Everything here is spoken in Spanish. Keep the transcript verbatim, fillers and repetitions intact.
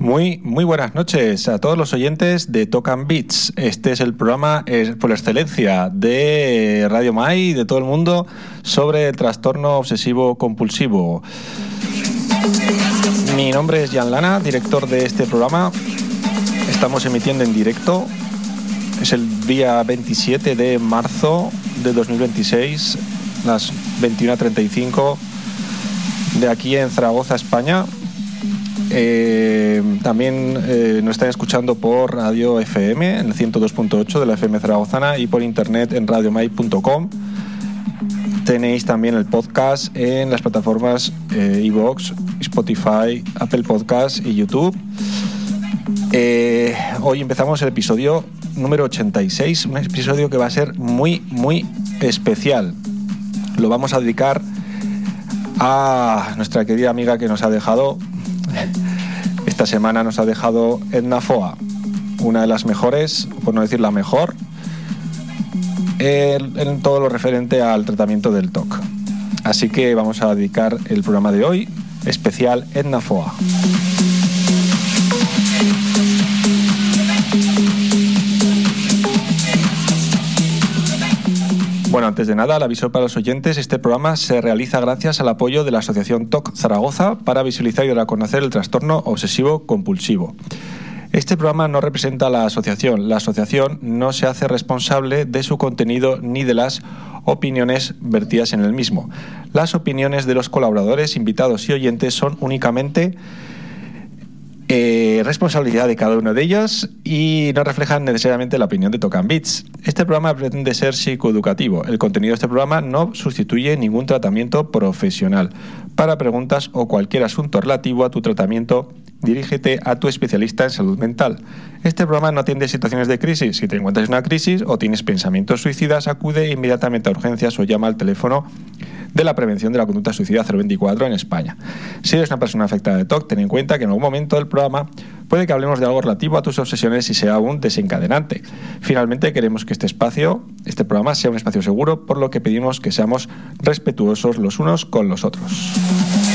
Muy, muy buenas noches a todos los oyentes de Talk and Beats. Este es el programa eh, por excelencia de Radio Mai y de todo el mundo sobre el trastorno obsesivo compulsivo. Mi nombre es Jan Lana, director de este programa. Estamos emitiendo en directo. Es el día veintisiete de marzo de dos mil veintiséis, las veintiuna treinta y cinco, de aquí en Zaragoza, España. Eh, también eh, nos están escuchando por Radio F M en el ciento dos punto ocho de la F M zaragozana y por internet en radio mai punto com. Tenéis también el podcast en las plataformas eh, iVoox, Spotify, Apple Podcasts y YouTube. Eh, hoy empezamos el episodio número ochenta y seis, un episodio que va a ser muy, muy especial. Lo vamos a dedicar a nuestra querida amiga que nos ha dejado esta semana. Nos ha dejado Edna Foa, una de las mejores, por no decir la mejor, en, en todo lo referente al tratamiento del T O C. Así que vamos a dedicar el programa de hoy especial Edna Foa. Bueno, antes de nada, el aviso para los oyentes: este programa se realiza gracias al apoyo de la Asociación T O C Zaragoza para visibilizar y dar a conocer el trastorno obsesivo compulsivo. Este programa no representa a la asociación. La asociación no se hace responsable de su contenido ni de las opiniones vertidas en el mismo. Las opiniones de los colaboradores, invitados y oyentes son únicamente Eh, responsabilidad de cada uno de ellos y no reflejan necesariamente la opinión de Talk and Beats. Este programa pretende ser psicoeducativo. El contenido de este programa no sustituye ningún tratamiento profesional. Para preguntas o cualquier asunto relativo a tu tratamiento, dirígete a tu especialista en salud mental. Este programa no atiende situaciones de crisis. Si te encuentras en una crisis o tienes pensamientos suicidas, acude inmediatamente a urgencias o llama al teléfono de la prevención de la conducta suicida cero veinticuatro en España. Si eres una persona afectada de T O C, ten en cuenta que en algún momento del programa puede que hablemos de algo relativo a tus obsesiones y sea un desencadenante. Finalmente, queremos que este espacio, este programa, sea un espacio seguro, por lo que pedimos que seamos respetuosos los unos con los otros.